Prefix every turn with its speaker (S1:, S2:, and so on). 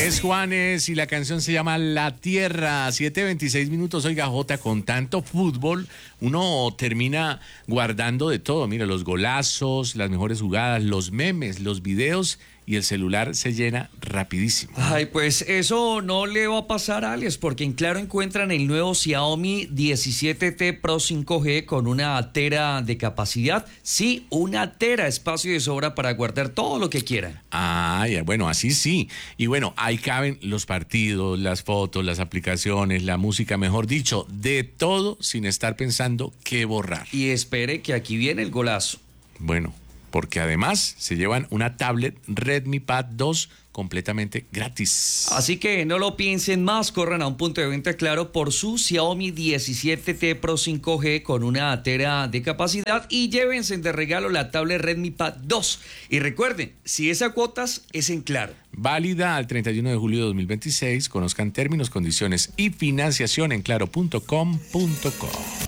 S1: Es Juanes y la canción se llama La Tierra. 7:26. Oiga, Jota, con tanto fútbol, uno termina guardando de todo. Mira, los golazos, las mejores jugadas, los memes, los videos, y el celular se llena rapidísimo.
S2: Ay, pues eso no le va a pasar a Alex, porque en Claro encuentran el nuevo Xiaomi 17T Pro 5G con una tera de capacidad. Sí, una tera, espacio de sobra para guardar todo lo que quieran.
S1: Ah, ya, bueno, así sí. Y bueno, ahí caben los partidos, las fotos, las aplicaciones, la música, mejor dicho, de todo sin estar pensando qué borrar.
S2: Y espere que aquí viene el golazo.
S1: Bueno, porque además se llevan una tablet Redmi Pad 2 completamente gratis.
S2: Así que no lo piensen más, corran a un punto de venta Claro por su Xiaomi 17T Pro 5G con una tera de capacidad y llévense de regalo la tablet Redmi Pad 2. Y recuerden, si es a cuotas, es en Claro.
S1: Válida al 31 de julio de 2026. Conozcan términos, condiciones y financiación en claro.com.co.